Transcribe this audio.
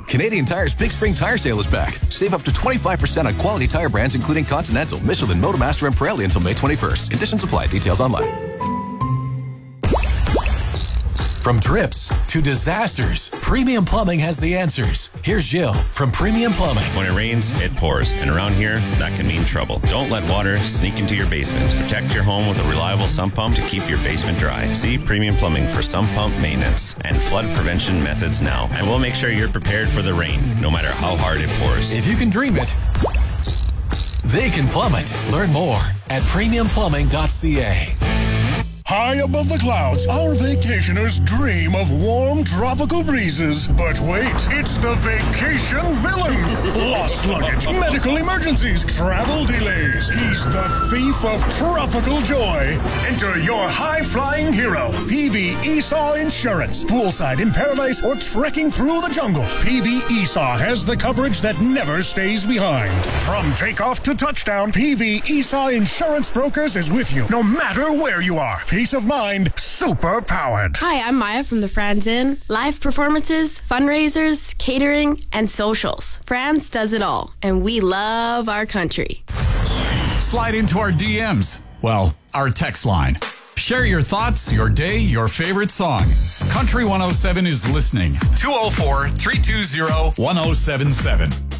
Canadian Tire's Big Spring Tire Sale is back. Save up to 25% on quality tire brands including Continental, Michelin, Motomaster, and Pirelli until May 21st. Conditions apply. Details online. From drips to disasters, Premium Plumbing has the answers. Here's Jill from Premium Plumbing. When it rains, it pours. And around here, that can mean trouble. Don't let water sneak into your basement. Protect your home with a reliable sump pump to keep your basement dry. See Premium Plumbing for sump pump maintenance and flood prevention methods now. And we'll make sure you're prepared for the rain, no matter how hard it pours. If you can dream it, they can plumb it. Learn more at premiumplumbing.ca. High above the clouds, our vacationers dream of warm tropical breezes. But wait, it's the vacation villain. Lost luggage, medical emergencies, travel delays. He's the thief of tropical joy. Enter your high-flying hero, PV Esau Insurance. Poolside in paradise or trekking through the jungle, PV Esau has the coverage that never stays behind. From takeoff to touchdown, PV Esau Insurance Brokers is with you, no matter where you are. Peace of mind, super powered. Hi, I'm Maya from the Franz Inn. Live performances, fundraisers, catering, and socials. Franz does it all, and we love our country. Slide into our DMs. Well, our text line. Share your thoughts, your day, your favorite song. Country 107 is listening. 204-320-1077.